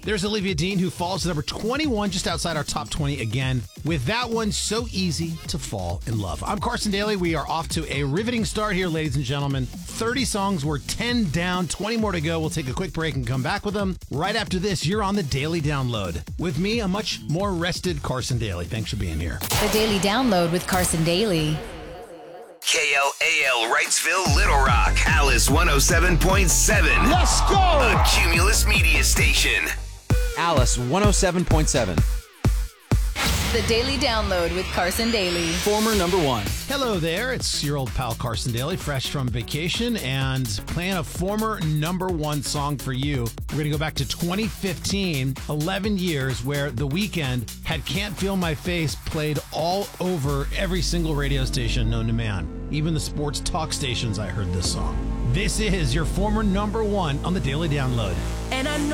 There's Olivia Dean, who falls to number 21, just outside our top 20 again. With that one, So Easy to Fall in Love. I'm Carson Daly. We are off to a riveting start here, ladies and gentlemen. 30 songs, we're 10 down, 20 more to go. We'll take a quick break and come back with them. Right after this, you're on the Daily Download. With me, a much more rested Carson Daly. Thanks for being here. The Daily Download with Carson Daly. KLAL Wrightsville, Little Rock, Alice 107.7. Let's go! A Cumulus Media Station. Alice 107.7. The Daily Download with Carson Daly. Former number one. Hello there, it's your old pal Carson Daly, fresh from vacation, and playing a former number one song for you. We're going to go back to 2015, 11 years, where The Weeknd had Can't Feel My Face played all over every single radio station known to man. Even the sports talk stations, I heard this song. This is your former number one on the Daily Download. And I know